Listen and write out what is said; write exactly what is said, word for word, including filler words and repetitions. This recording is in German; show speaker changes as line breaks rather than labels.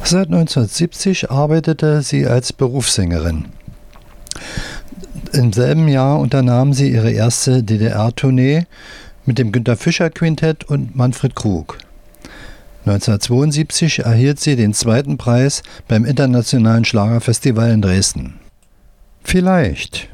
Seit neunzehnhundertsiebzig arbeitete sie als Berufssängerin. Im selben Jahr unternahm sie ihre erste D D R-Tournee mit dem Günter Fischer Quintett und Manfred Krug. neunzehnhundertzweiundsiebzig erhielt sie den zweiten Preis beim Internationalen Schlagerfestival in Dresden. Vielleicht